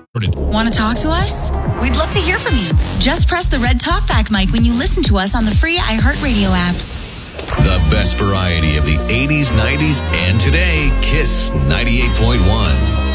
Want to talk to us? We'd love to hear from you. Just press the red talkback mic when you listen to us on the free iHeartRadio app. The best variety of the 80s, 90s, and today, Kiss 98.1.